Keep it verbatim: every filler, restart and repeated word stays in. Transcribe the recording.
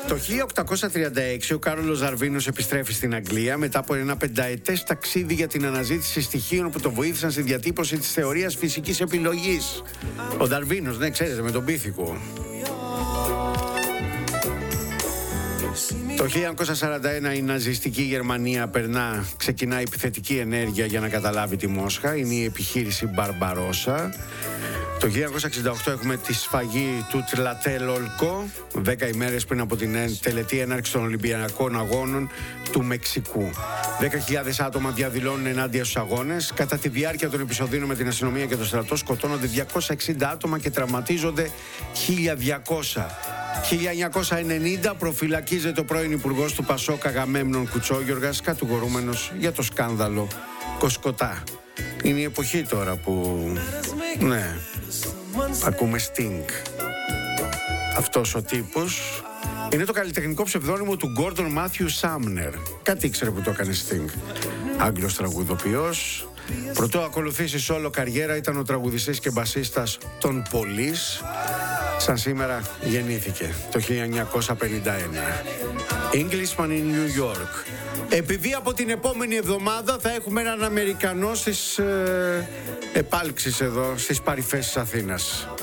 Το χίλια οκτακόσια τριάντα έξι ο Κάρολος Δαρβίνος επιστρέφει στην Αγγλία μετά από ένα πενταετές ταξίδι για την αναζήτηση στοιχείων που το βοήθησαν στη διατύπωση της θεωρίας φυσικής επιλογής. Ο Δαρβίνος, ναι, ξέρετε, με τον πίθηκο. Το χίλια εννιακόσια σαράντα ένα η ναζιστική Γερμανία περνά, ξεκινά επιθετική ενέργεια για να καταλάβει τη Μόσχα. Είναι η επιχείρηση Μπαρμπαρόσα. Το χίλια εννιακόσια εξήντα οκτώ έχουμε τη σφαγή του Tlatelolco, δέκα ημέρες πριν από την τελετή έναρξη των Ολυμπιακών Αγώνων του Μεξικού. Δέκα χιλιάδες άτομα διαδηλώνουν ενάντια στους αγώνες. Κατά τη διάρκεια των επεισοδίων με την αστυνομία και το στρατό σκοτώνονται διακόσια εξήντα άτομα και τραυματίζονται χίλια διακόσια. χίλια εννιακόσια ενενήντα προφυλακίζεται ο πρώην υπουργός του Πασόκ Αγαμέμνων Κουτσόγιοργας, κατηγορούμενος για το σκάνδαλο Κοσκοτά. Είναι η εποχή τώρα που, ναι, ακούμε Sting. Αυτός ο τύπος είναι το καλλιτεχνικό ψευδόνυμο του Gordon Matthew Sumner. Κάτι ήξερε που το έκανε Sting. Άγγλος τραγουδοποιός. Πρωτού ακολουθήσει solo καριέρα ήταν ο τραγουδιστής και μπασίστας των Police. Σαν σήμερα γεννήθηκε το χίλια εννιακόσια πενήντα ένα. Englishman in New York. Επειδή από την επόμενη εβδομάδα θα έχουμε έναν Αμερικανό στις ε, επάλξεις εδώ, στις παρυφές της Αθήνας.